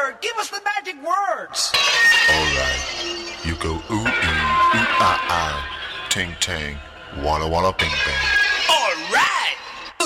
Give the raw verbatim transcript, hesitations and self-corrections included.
word. Give us the magic words. All right. You go ooh, ee, ooh, ah, ah, ting, tang, walla, walla, bing, bang.